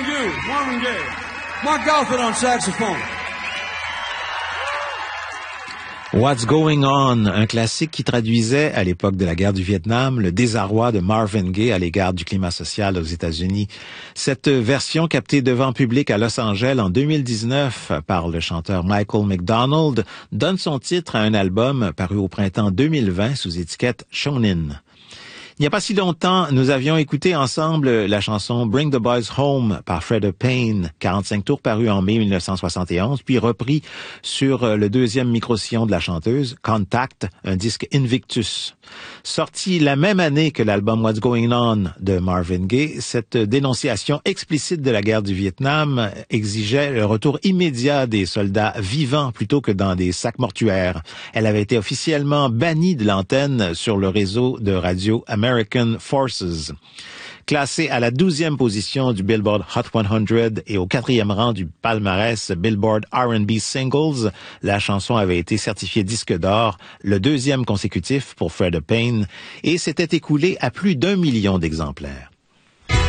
Marvin Gaye. Mark Alford on saxophone. What's Going On, un classique qui traduisait, à l'époque de la guerre du Vietnam, le désarroi de Marvin Gaye à l'égard du climat social aux États-Unis. Cette version captée devant public à Los Angeles en 2019 par le chanteur Michael McDonald donne son titre à un album paru au printemps 2020 sous étiquette Shonin. Il n'y a pas si longtemps, nous avions écouté ensemble la chanson Bring the Boys Home par Freda Payne, 45 tours paru en mai 1971, puis repris sur le deuxième micro-sillon de la chanteuse, Contact, un disque Invictus. Sorti la même année que l'album What's Going On de Marvin Gaye, cette dénonciation explicite de la guerre du Vietnam exigeait le retour immédiat des soldats vivants plutôt que dans des sacs mortuaires. Elle avait été officiellement bannie de l'antenne sur le réseau de radio American Forces. Classée à la 12e position du Billboard Hot 100 et au 4e rang du palmarès Billboard R&B Singles, la chanson avait été certifiée disque d'or, le deuxième consécutif pour Freda Payne, et s'était écoulée à plus d'1 million d'exemplaires.